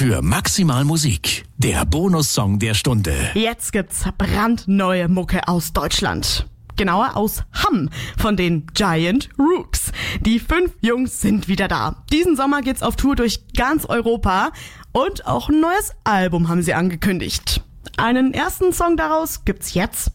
für Maximal Musik, der Bonussong der Stunde. Jetzt gibt's brandneue Mucke aus Deutschland. Genauer aus Hamm von den Giant Rooks. Die 5 Jungs sind wieder da. Diesen Sommer geht's auf Tour durch ganz Europa und auch ein neues Album haben sie angekündigt. Einen ersten Song daraus gibt's jetzt.